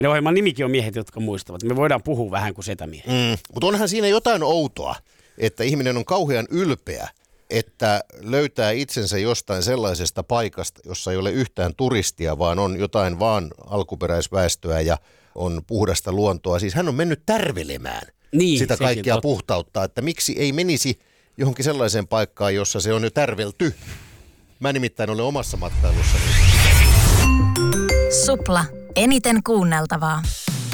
Ne ohjelman nimikin on miehet, jotka muistavat. Me voidaan puhua vähän kuin setämiehet. Mutta onhan siinä jotain outoa, että ihminen on kauhean ylpeä, että löytää itsensä jostain sellaisesta paikasta, jossa ei ole yhtään turistia, vaan on jotain vaan alkuperäisväestöä ja on puhdasta luontoa. Siis hän on mennyt tärvelemään sitä kaikkea puhtautta, että miksi ei menisi johonkin sellaiseen paikkaan, jossa se on jo tärvelty. Mä nimittäin olen omassa matkailussani. Supla. Eniten kuunneltavaa.